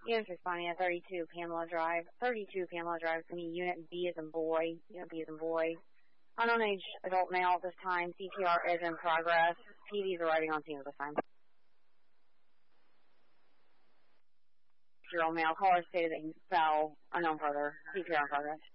Units responding at 32 Pamela Drive. 32 Pamela Drive, to me, unit B as in boy. Unit B as in boy. Unknown age adult male at this time. CPR is in progress. PV's arriving on scene at this time. Year-old male caller stated that he fell. Unknown further. CPR in progress.